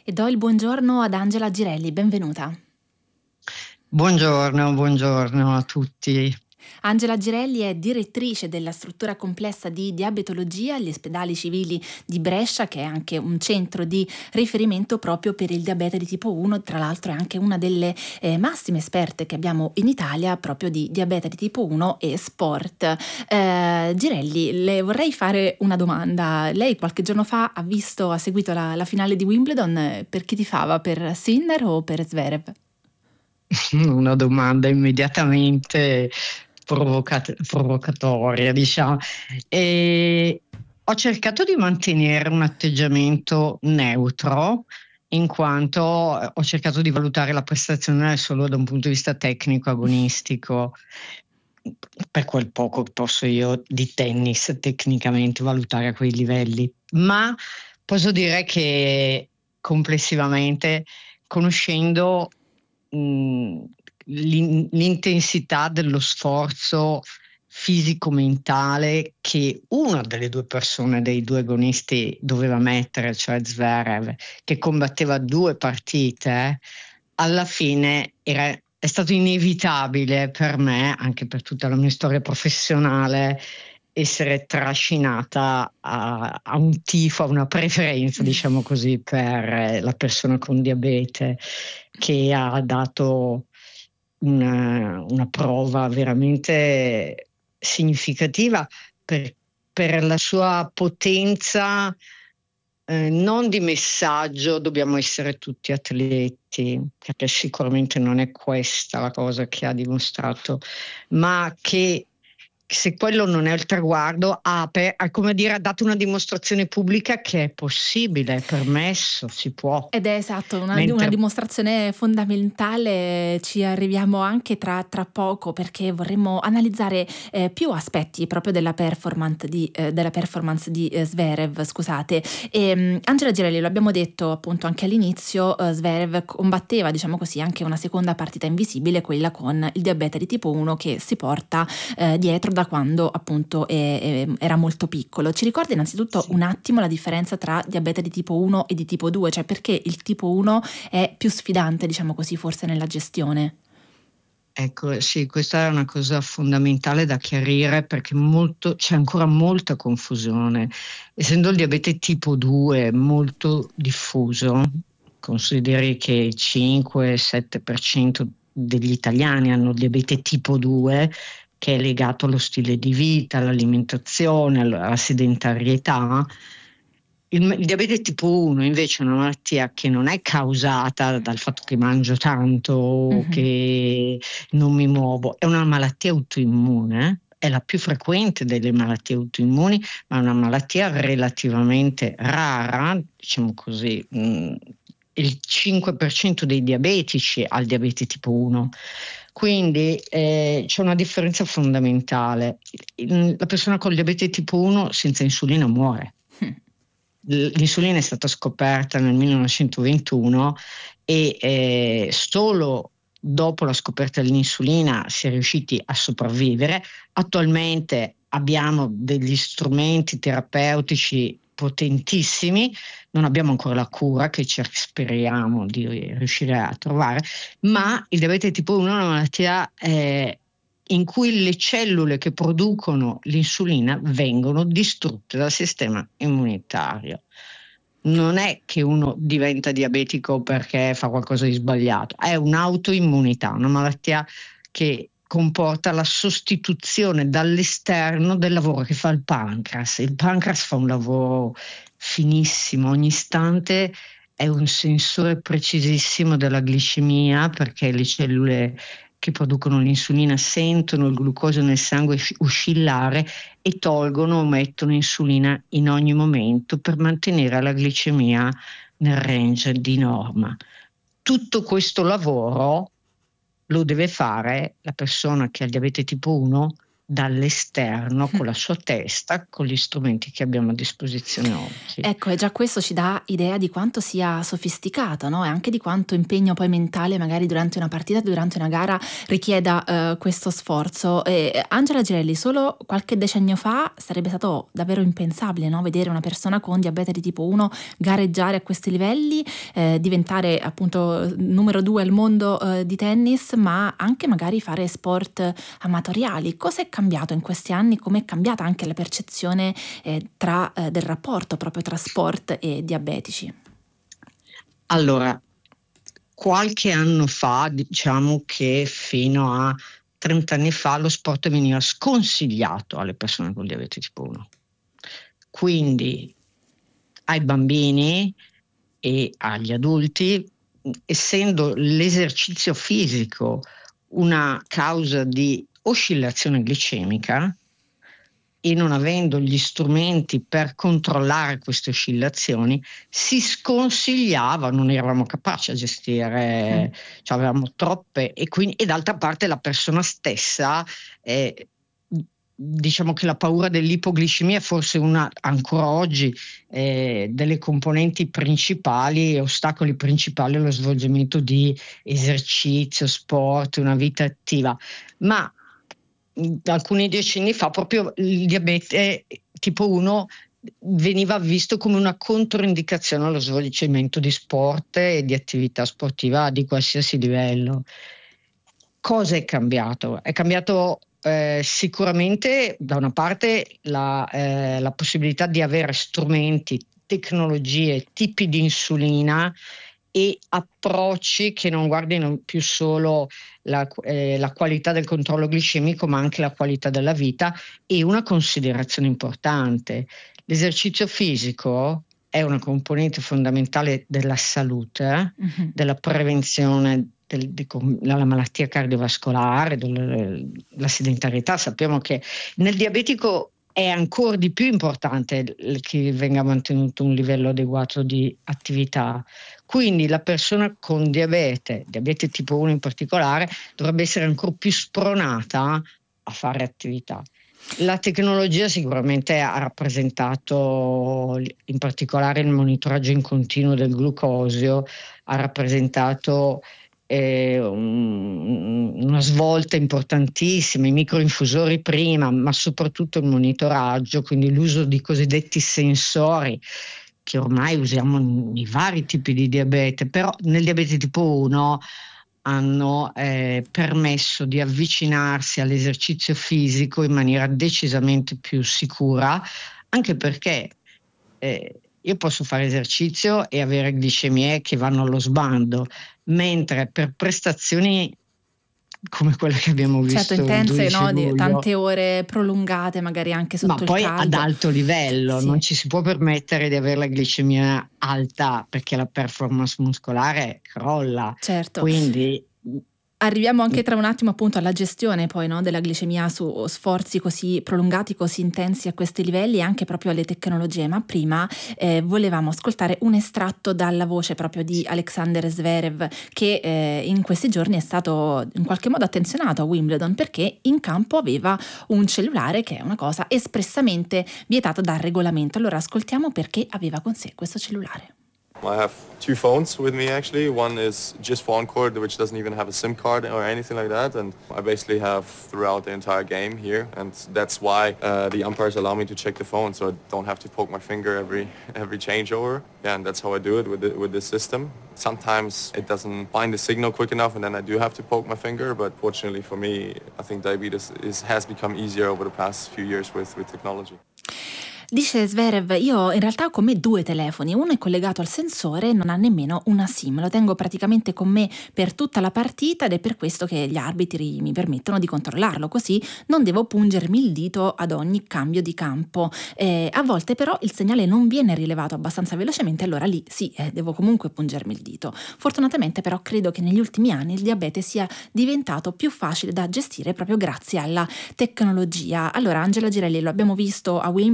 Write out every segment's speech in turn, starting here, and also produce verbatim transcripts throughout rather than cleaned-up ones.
E do il buongiorno ad Angela Girelli, benvenuta. Buongiorno, buongiorno a tutti. Angela Girelli è direttrice della struttura complessa di diabetologia agli ospedali civili di Brescia, che è anche un centro di riferimento proprio per il diabete di tipo uno. Tra l'altro è anche una delle eh, massime esperte che abbiamo in Italia proprio di diabete di tipo uno e sport. Eh, Girelli, le vorrei fare una domanda. Lei qualche giorno fa ha visto, ha seguito la, la finale di Wimbledon. Per chi tifava? Per Sinner o per Zverev? Una domanda immediatamente provocat- provocatoria, diciamo. E ho cercato di mantenere un atteggiamento neutro, in quanto ho cercato di valutare la prestazione solo da un punto di vista tecnico, agonistico, per quel poco che posso io di tennis tecnicamente valutare a quei livelli. Ma posso dire che complessivamente, conoscendo mh, l'in- l'intensità dello sforzo fisico-mentale che una delle due persone, dei due agonisti, doveva mettere, cioè Zverev, che combatteva due partite, alla fine era, è stato inevitabile per me, anche per tutta la mia storia professionale, essere trascinata a, a un tifo, a una preferenza, diciamo così, per la persona con diabete, che ha dato una, una prova veramente significativa per, per la sua potenza, eh, non di messaggio, dobbiamo essere tutti atleti, perché sicuramente non è questa la cosa che ha dimostrato, ma che se quello non è il traguardo, ha, per, ha, come dire, ha dato una dimostrazione pubblica che è possibile, è permesso, si può. Ed è esatto, una, una Mentre dimostrazione fondamentale. Ci arriviamo anche tra, tra poco, perché vorremmo analizzare eh, più aspetti proprio della performance di, eh, della performance di eh, Zverev, scusate. E, um, Angela Girelli, lo abbiamo detto appunto anche all'inizio, uh, Zverev combatteva, diciamo così, anche una seconda partita invisibile, quella con il diabete di tipo uno che si porta eh, dietro da quando appunto è, è, era molto piccolo. Ci ricorda innanzitutto sì. un attimo la differenza tra diabete di tipo uno e di tipo due, cioè perché il tipo uno è più sfidante, diciamo così, forse nella gestione? Ecco, sì, questa è una cosa fondamentale da chiarire, perché molto, c'è ancora molta confusione. Essendo il diabete tipo due molto diffuso, consideri che il cinque-sette per cento degli italiani hanno il diabete tipo due, che è legato allo stile di vita, all'alimentazione, alla sedentarietà. Il, il diabete tipo uno invece è una malattia che non è causata dal fatto che mangio tanto o Mhm. che non mi muovo, è una malattia autoimmune, è la più frequente delle malattie autoimmuni, ma è una malattia relativamente rara, diciamo così. Mh, il cinque per cento dei diabetici ha il diabete tipo uno. Quindi eh, c'è una differenza fondamentale. La persona con il diabete tipo uno senza insulina muore. L'insulina è stata scoperta nel millenovecentoventuno e eh, solo dopo la scoperta dell'insulina si è riusciti a sopravvivere. Attualmente abbiamo degli strumenti terapeutici potentissimi, non abbiamo ancora la cura che ci speriamo di riuscire a trovare, ma il diabete tipo uno è una malattia eh, in cui le cellule che producono l'insulina vengono distrutte dal sistema immunitario. Non è che uno diventa diabetico perché fa qualcosa di sbagliato, è un'autoimmunità, una malattia che comporta la sostituzione dall'esterno del lavoro che fa il pancreas. Il pancreas fa un lavoro finissimo, ogni istante è un sensore precisissimo della glicemia, perché le cellule che producono l'insulina sentono il glucosio nel sangue oscillare e tolgono o mettono insulina in ogni momento per mantenere la glicemia nel range di norma. Tutto questo lavoro lo deve fare la persona che ha il diabete tipo uno dall'esterno con la sua testa, con gli strumenti che abbiamo a disposizione oggi. Ecco, e già questo ci dà idea di quanto sia sofisticato, no? E anche di quanto impegno poi mentale magari durante una partita, durante una gara richieda eh, questo sforzo. E Angela Girelli, solo qualche decennio fa sarebbe stato davvero impensabile, no? Vedere una persona con diabete di tipo uno gareggiare a questi livelli, eh, diventare appunto numero due al mondo eh, di tennis, ma anche magari fare sport amatoriali. Cosa è cambiato in questi anni? Come è cambiata anche la percezione eh, tra, eh, del rapporto proprio tra sport e diabetici? Allora, qualche anno fa, diciamo che fino a trenta anni fa, lo sport veniva sconsigliato alle persone con diabete tipo uno. Quindi ai bambini e agli adulti, essendo l'esercizio fisico una causa di oscillazione glicemica e non avendo gli strumenti per controllare queste oscillazioni, si sconsigliava, non eravamo capaci a gestire, mm. cioè avevamo troppe, e quindi, e d'altra parte la persona stessa, eh, diciamo che la paura dell'ipoglicemia è forse una, ancora oggi, eh, delle componenti principali, ostacoli principali allo svolgimento di esercizio, sport, una vita attiva. Ma alcuni decenni fa proprio il diabete tipo uno veniva visto come una controindicazione allo svolgimento di sport e di attività sportiva di qualsiasi livello. Cosa è cambiato? È cambiato eh, sicuramente da una parte la, eh, la possibilità di avere strumenti, tecnologie, tipi di insulina e approcci che non guardino più solo la, eh, la qualità del controllo glicemico, ma anche la qualità della vita. E una considerazione importante: l'esercizio fisico è una componente fondamentale della salute, mm-hmm. della prevenzione del, di, della malattia cardiovascolare, della sedentarietà. Sappiamo che nel diabetico è ancora di più importante che venga mantenuto un livello adeguato di attività. Quindi la persona con diabete, diabete tipo uno in particolare, dovrebbe essere ancora più spronata a fare attività. La tecnologia sicuramente ha rappresentato, in particolare il monitoraggio in continuo del glucosio, ha rappresentato eh, un, una svolta importantissima, i microinfusori prima, ma soprattutto il monitoraggio, quindi l'uso di cosiddetti sensori che ormai usiamo nei vari tipi di diabete, però nel diabete tipo uno hanno eh, permesso di avvicinarsi all'esercizio fisico in maniera decisamente più sicura, anche perché eh, io posso fare esercizio e avere glicemie che vanno allo sbando, mentre per prestazioni come quella che abbiamo visto, certo, intense, no, di tante ore prolungate, magari anche sotto ma il poi caldo. Ad alto livello, sì. Non ci si può permettere di avere la glicemia alta perché la performance muscolare crolla. Certo. Quindi arriviamo anche tra un attimo appunto alla gestione poi, no, della glicemia su sforzi così prolungati, così intensi a questi livelli, e anche proprio alle tecnologie. Ma prima eh, volevamo ascoltare un estratto dalla voce proprio di Alexander Zverev, che eh, in questi giorni è stato in qualche modo attenzionato a Wimbledon perché in campo aveva un cellulare, che è una cosa espressamente vietata dal regolamento. Allora ascoltiamo perché aveva con sé questo cellulare. I have two phones with me actually. One is just for on-court, which doesn't even have a SIM card or anything like that. And I basically have throughout the entire game here. And that's why uh, the umpires allow me to check the phone, so I don't have to poke my finger every every changeover. Yeah, and that's how I do it with the, with this system. Sometimes it doesn't find the signal quick enough, and then I do have to poke my finger. But fortunately for me, I think diabetes is, has become easier over the past few years with, with technology. Dice Zverev, io in realtà ho con me due telefoni, uno è collegato al sensore e non ha nemmeno una SIM, lo tengo praticamente con me per tutta la partita ed è per questo che gli arbitri mi permettono di controllarlo, così non devo pungermi il dito ad ogni cambio di campo. Eh, a volte però il segnale non viene rilevato abbastanza velocemente, allora lì sì, eh, devo comunque pungermi il dito. Fortunatamente però credo che negli ultimi anni il diabete sia diventato più facile da gestire proprio grazie alla tecnologia. Allora Angela Girelli, lo abbiamo visto a Wimbledon,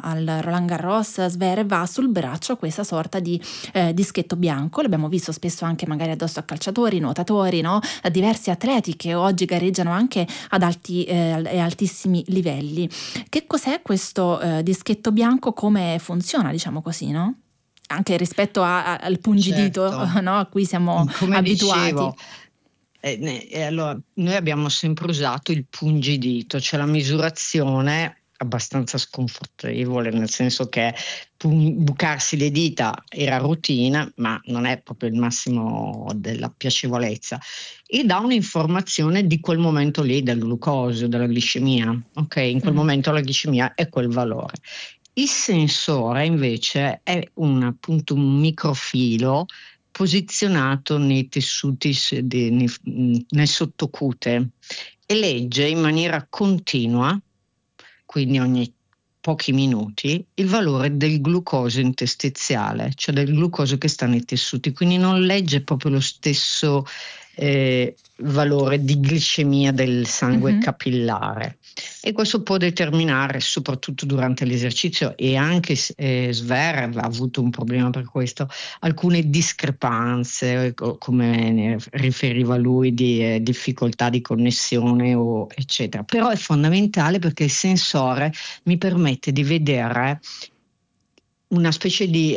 al Roland Garros, Zverev ha sul braccio questa sorta di eh, dischetto bianco. L'abbiamo visto spesso anche magari addosso a calciatori, nuotatori, no? A diversi atleti che oggi gareggiano anche ad alti e eh, altissimi livelli. Che cos'è questo eh, dischetto bianco? Come funziona, diciamo così, no? Anche rispetto a, a, al pungidito, certo. no? A cui siamo Come abituati. Dicevo, eh, eh, allora, noi abbiamo sempre usato il pungidito, cioè la misurazione abbastanza sconfortevole, nel senso che pun- bucarsi le dita era routine, ma non è proprio il massimo della piacevolezza, e dà un'informazione di quel momento lì, del glucosio, della glicemia. Ok, in quel Mm. momento la glicemia è quel valore. Il sensore invece è un, appunto, un microfilo posizionato nei tessuti, s- de- nei- nel sottocute, e legge in maniera continua, quindi ogni pochi minuti, il valore del glucosio interstiziale, cioè del glucosio che sta nei tessuti, quindi non legge proprio lo stesso eh, valore di glicemia del sangue Mhm. capillare. E questo può determinare, soprattutto durante l'esercizio, e anche eh, Zverev ha avuto un problema per questo, alcune discrepanze, co- come ne riferiva lui, di eh, difficoltà di connessione o eccetera. Però è fondamentale perché il sensore mi permette di vedere una specie di,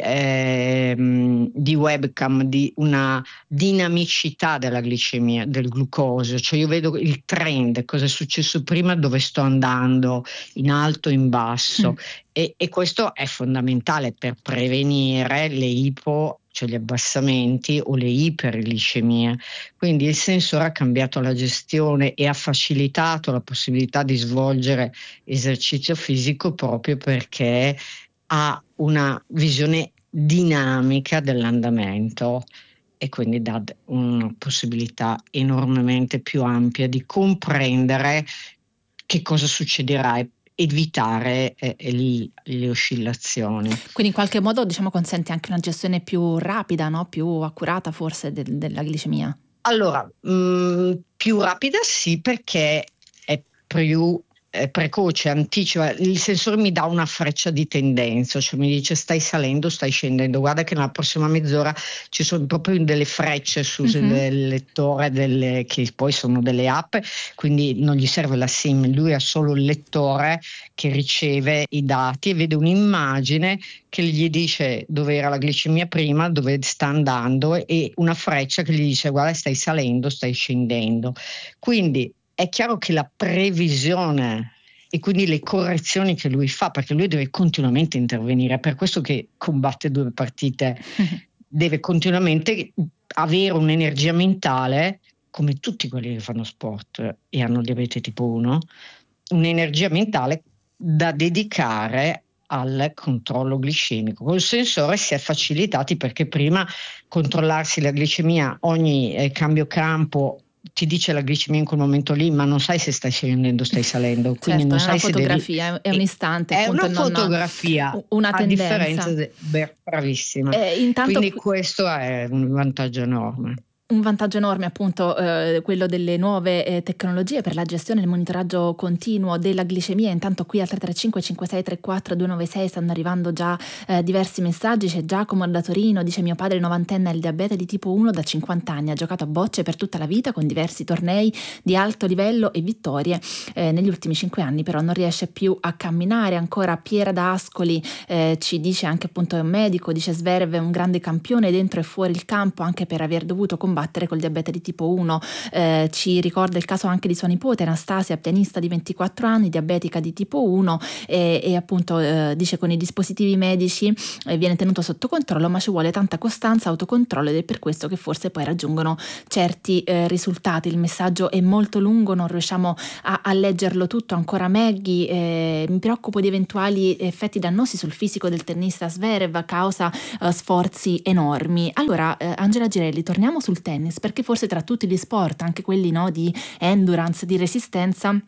ehm, di webcam, di una dinamicità della glicemia, del glucosio, cioè io vedo il trend, cosa è successo prima, dove sto andando, in alto, in basso, Mm. e, e questo è fondamentale per prevenire le ipo, cioè gli abbassamenti, o le iperglicemie. Quindi il sensore ha cambiato la gestione e ha facilitato la possibilità di svolgere esercizio fisico, proprio perché ha una visione dinamica dell'andamento, e quindi dà d- una possibilità enormemente più ampia di comprendere che cosa succederà e evitare eh, il- le oscillazioni. Quindi in qualche modo, diciamo, consente anche una gestione più rapida, no? Più accurata forse del- della glicemia. Allora, mh, più rapida sì, perché è più eh, precoce, anticipa. Il sensore mi dà una freccia di tendenza, cioè mi dice stai salendo, stai scendendo, guarda che nella prossima mezz'ora ci sono proprio delle frecce sul Mhm. lettore, delle, che poi sono delle app, quindi non gli serve la SIM, lui ha solo il lettore che riceve i dati e vede un'immagine che gli dice dove era la glicemia prima, dove sta andando, e una freccia che gli dice guarda stai salendo, stai scendendo. Quindi è chiaro che la previsione e quindi le correzioni che lui fa, perché lui deve continuamente intervenire, è per questo che combatte due partite, deve continuamente avere un'energia mentale, come tutti quelli che fanno sport e hanno diabete tipo uno, un'energia mentale da dedicare al controllo glicemico. Col sensore si è facilitati, perché prima controllarsi la glicemia ogni eh, cambio campo ti dice la glicemia in quel momento lì, ma non sai se stai scendendo o stai salendo, quindi Certo, non è una sai se devi. fotografia, è un e- istante, È appunto, una e non fotografia, una a differenza tendenza. de- beh, bravissima. Eh, intanto Quindi questo è un vantaggio enorme. un vantaggio enorme, appunto, eh, quello delle nuove eh, tecnologie per la gestione e il monitoraggio continuo della glicemia. Intanto qui al tre tre cinque cinque sei tre quattro due nove sei stanno arrivando già eh, diversi messaggi. C'è Giacomo da Torino, dice: mio padre novantenne ha il diabete di tipo uno da cinquanta anni, ha giocato a bocce per tutta la vita con diversi tornei di alto livello e vittorie. Eh, negli ultimi cinque anni però non riesce più a camminare. Ancora Piera da Ascoli eh, ci dice, anche appunto è un medico, dice: Zverev è un grande campione dentro e fuori il campo, anche per aver dovuto combattere col diabete di tipo uno. Eh, ci ricorda il caso anche di sua nipote Anastasia, pianista di ventiquattro anni, diabetica di tipo uno, e, e appunto eh, dice con i dispositivi medici eh, viene tenuto sotto controllo, ma ci vuole tanta costanza, autocontrollo, ed è per questo che forse poi raggiungono certi eh, risultati. Il messaggio è molto lungo, non riusciamo a, a leggerlo tutto. Ancora Maggie, eh, mi preoccupo di eventuali effetti dannosi sul fisico del tennista Zverev a causa eh, sforzi enormi. Allora eh, Angela Girelli, torniamo sul tennis, perché forse tra tutti gli sport, anche quelli, no, di endurance, di resistenza,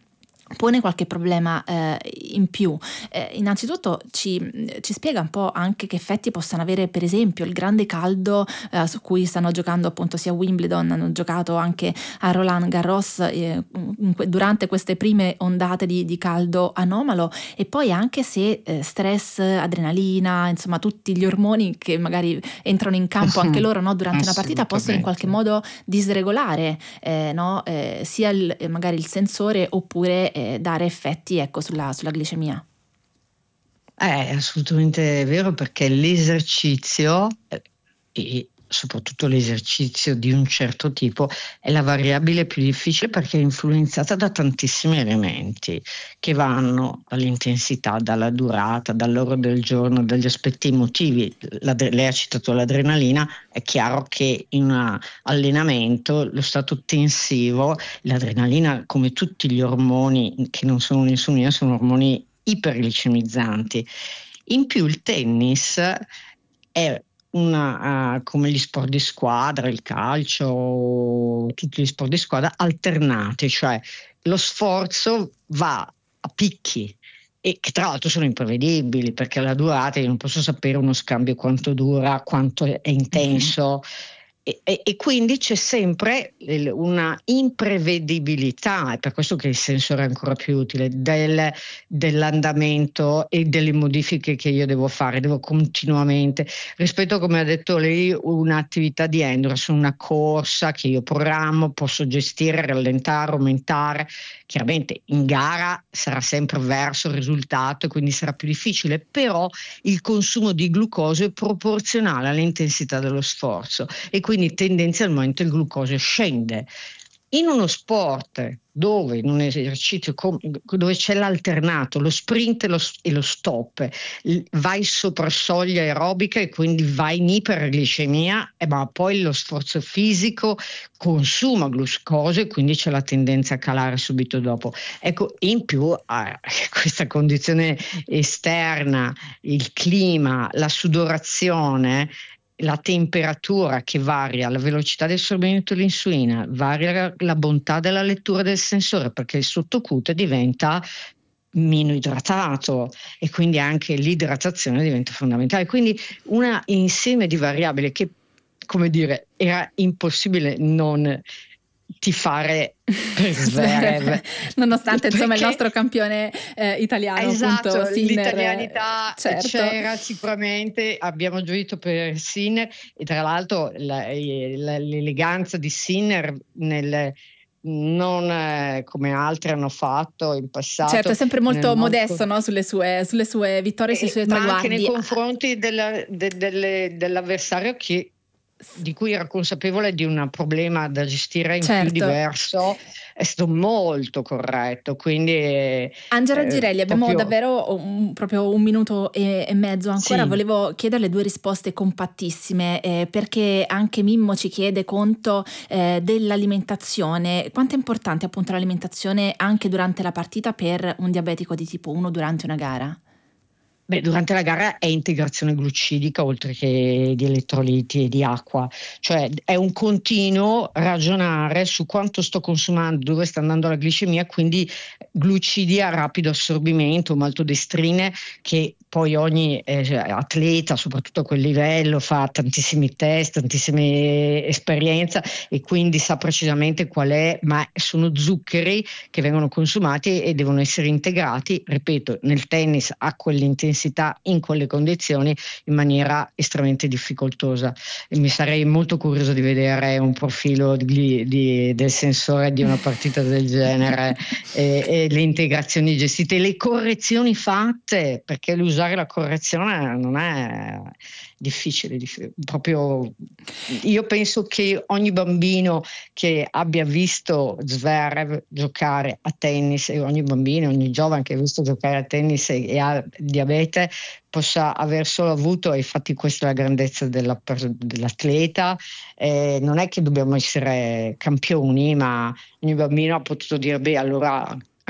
pone qualche problema eh, in più. Eh, innanzitutto ci, ci spiega un po' anche che effetti possano avere per esempio il grande caldo eh, su cui stanno giocando appunto sia Wimbledon, hanno giocato anche a Roland Garros eh, durante queste prime ondate di, di caldo anomalo, e poi anche se eh, stress, adrenalina, insomma tutti gli ormoni che magari entrano in campo anche loro, no, durante una partita possono in qualche modo disregolare eh, no, eh, sia il, magari il sensore oppure eh, dare effetti ecco sulla, sulla glicemia. È assolutamente vero, perché l'esercizio eh, e soprattutto l'esercizio di un certo tipo è la variabile più difficile, perché è influenzata da tantissimi elementi che vanno dall'intensità, dalla durata, dall'ora del giorno, dagli aspetti emotivi. Lei ha citato l'adrenalina, è chiaro che in un allenamento lo stato tensivo, l'adrenalina come tutti gli ormoni che non sono un'insulina sono ormoni iperglicemizzanti. In più il tennis è una, uh, come gli sport di squadra, il calcio, tutti gli sport di squadra alternati, cioè lo sforzo va a picchi e che tra l'altro sono imprevedibili, perché la durata io non posso sapere uno scambio quanto dura, quanto è intenso. Mm-hmm. E, e, e quindi c'è sempre una imprevedibilità, è per questo che il sensore è ancora più utile, del, dell'andamento e delle modifiche che io devo fare, devo continuamente, rispetto, come ha detto lei, un'attività di endurance, una corsa che io programmo, posso gestire, rallentare, aumentare. Chiaramente in gara sarà sempre verso il risultato e quindi sarà più difficile, però il consumo di glucosio è proporzionale all'intensità dello sforzo e quindi tendenzialmente il glucosio scende. In uno sport dove in un esercizio dove c'è l'alternato, lo sprint e lo, e lo stop, vai sopra soglia aerobica e quindi vai in iperglicemia, e ma poi lo sforzo fisico consuma glucosio e quindi c'è la tendenza a calare subito dopo. Ecco, in più eh, questa condizione esterna, il clima, la sudorazione, la temperatura che varia, la velocità di assorbimento dell'insulina, varia la bontà della lettura del sensore, perché il sottocute diventa meno idratato e quindi anche l'idratazione diventa fondamentale. Quindi un insieme di variabili che, come dire, era impossibile non tifare per Zverev, nonostante insomma perché, il nostro campione eh, italiano, esatto, appunto, Sinner, l'italianità certo. c'era sicuramente, abbiamo gioito per Sinner e tra l'altro la, la, l'eleganza di Sinner nel non eh, come altri hanno fatto in passato. Certo, è sempre molto modesto, no? sulle, sue, sulle sue vittorie, sui suoi ma traguardi. Anche nei confronti della, de, delle, dell'avversario che di cui era consapevole di un problema da gestire in certo. più diverso, è stato molto corretto. Quindi Angela eh, Girelli, abbiamo proprio... davvero un, proprio un minuto e, e mezzo ancora. Sì. Volevo chiederle due risposte compattissime, eh, perché anche Mimmo ci chiede conto eh, dell'alimentazione. Quanto è importante appunto l'alimentazione anche durante la partita per un diabetico di tipo uno durante una gara? Beh, durante la gara è integrazione glucidica oltre che di elettroliti e di acqua, cioè è un continuo ragionare su quanto sto consumando, dove sta andando la glicemia, quindi glucidi a rapido assorbimento, maltodestrine, che poi ogni eh, atleta, soprattutto a quel livello, fa tantissimi test, tantissime esperienze e quindi sa precisamente qual è, ma sono zuccheri che vengono consumati e devono essere integrati, ripeto, nel tennis a quell'intensità, in quelle condizioni, in maniera estremamente difficoltosa. E mi sarei molto curioso di vedere un profilo di, di, del sensore di una partita del genere e, e le integrazioni gestite, le correzioni fatte, perché usare la correzione non è difficile, proprio io penso che ogni bambino che abbia visto Zverev giocare a tennis e ogni bambino, ogni giovane che ha visto giocare a tennis e, e ha diabete possa aver solo avuto, e infatti questa è la grandezza della, dell'atleta, eh, non è che dobbiamo essere campioni, ma ogni bambino ha potuto dire beh allora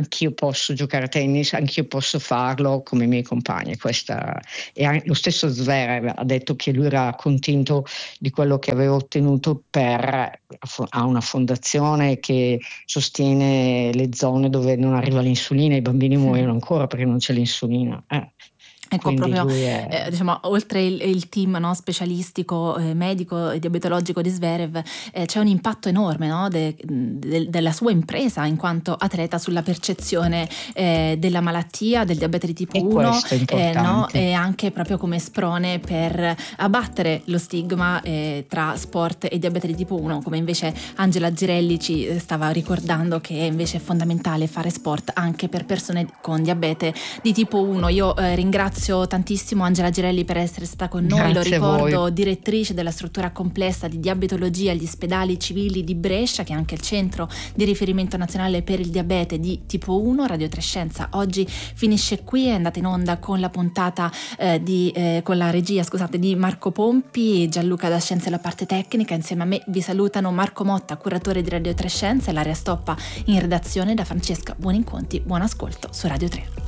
anch'io posso giocare a tennis, anch'io posso farlo come i miei compagni. Questa, e anche, lo stesso Zverev ha detto che lui era contento di quello che aveva ottenuto, per ha una fondazione che sostiene le zone dove non arriva l'insulina, i bambini muoiono ancora perché non c'è l'insulina. Eh. Ecco, Quindi proprio è... eh, diciamo, oltre il, il team, no, specialistico, eh, medico e diabetologico di Zverev, eh, c'è un impatto enorme, no, de, de, della sua impresa in quanto atleta sulla percezione eh, della malattia, del diabete di tipo e uno, eh, no, e anche proprio come sprone per abbattere lo stigma eh, tra sport e diabete di tipo uno, come invece Angela Girelli ci stava ricordando che invece è fondamentale fare sport anche per persone con diabete di tipo uno. Io eh, ringrazio tantissimo Angela Girelli per essere stata con noi. Grazie. Lo ricordo, direttrice della struttura complessa di diabetologia agli ospedali civili di Brescia, che è anche il centro di riferimento nazionale per il diabete di tipo uno. Radio tre Scienza oggi finisce qui, è andata in onda con la puntata eh, di eh, con la regia, scusate, di Marco Pompi, Gianluca da Scienza e la parte tecnica. Insieme a me vi salutano Marco Motta, curatore di Radio tre Scienza, e Laria Stoppa in redazione. Da Francesca Buoninconti, buon ascolto su Radio tre.